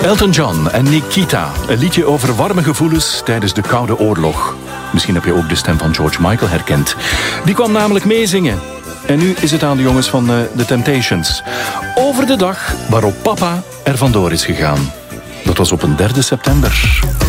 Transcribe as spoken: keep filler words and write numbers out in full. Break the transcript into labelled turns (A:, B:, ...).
A: Elton John en Nikita. Een liedje over warme gevoelens tijdens de Koude Oorlog. Misschien heb je ook de stem van George Michael herkend. Die kwam namelijk meezingen. En nu is het aan de jongens van uh, The Temptations. Over de dag waarop papa er vandoor is gegaan. Dat was op een derde september.